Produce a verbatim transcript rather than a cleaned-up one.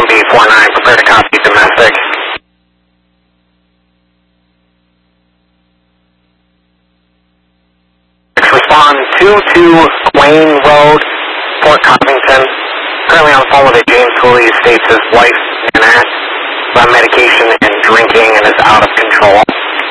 one B four nine, prepare to copy domestic. Respond two two Wayne Road, Fort Covington. Currently on the phone with a James Cooley, states his wife, Nanette, on medication and drinking and is out of control.